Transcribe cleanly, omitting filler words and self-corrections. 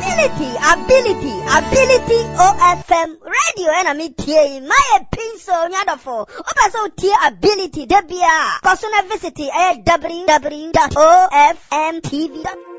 ability OFM radio and me tie my pencil nyadofo obaso tie ability debia kosuna visit www.ofmtv.com